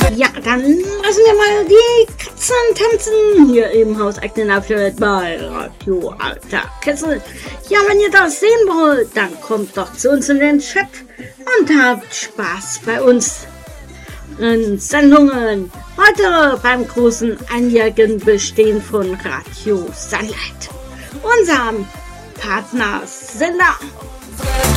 Ja, dann lassen wir mal die Katzen tanzen hier im hauseigenen Abschnitt bei Radio Alter Kessel. Ja, wenn ihr das sehen wollt, dann kommt doch zu uns in den Chat und habt Spaß bei uns in Sendungen. Heute beim großen einjährigen Bestehen von Radio Sunlight, unserem Partnersender.